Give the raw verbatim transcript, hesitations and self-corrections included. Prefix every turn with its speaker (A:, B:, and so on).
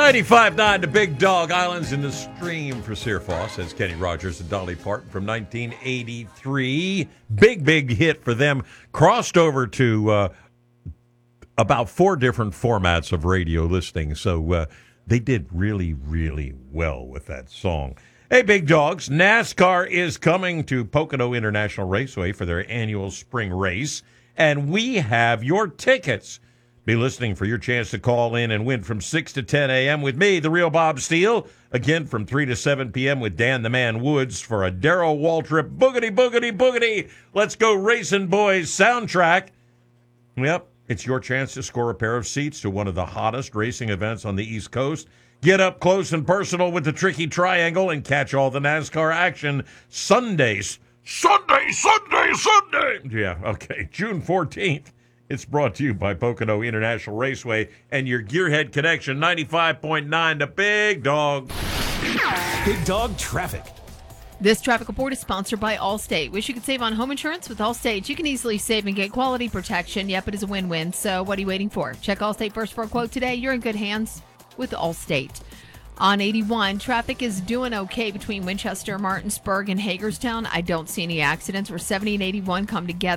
A: ninety-five point nine, the Big Dog Islands in the Stream for Searfoss. That's Kenny Rogers and Dolly Parton from nineteen eighty-three. Big, big hit for them. Crossed over to uh, about four different formats of radio listening. So uh, they did really, really well with that song. Hey, Big Dogs, NASCAR is coming to Pocono International Raceway for their annual spring race, and we have your tickets. Be listening for your chance to call in and win from six to ten a.m. with me, the real Bob Steele. Again, from three to seven p.m. with Dan the Man Woods for a Darrell Waltrip boogity, boogity, boogity. Let's go racing, boys soundtrack. Yep, it's your chance to score a pair of seats to one of the hottest racing events on the East Coast. Get up close and personal with the Tricky Triangle and catch all the NASCAR action Sundays. Sunday, Sunday, Sunday. Yeah, okay, June fourteenth. It's brought to you by Pocono International Raceway and your Gearhead Connection, ninety-five point nine, the Big Dog.
B: Big Dog Traffic.
C: This traffic report is sponsored by Allstate. Wish you could save on home insurance with Allstate. You can easily save and get quality protection. Yep, it is a win-win. So what are you waiting for? Check Allstate first for a quote today. You're in good hands with Allstate. On eighty-one, traffic is doing okay between Winchester, Martinsburg, and Hagerstown. I don't see any accidents where seventy and eighty-one come together.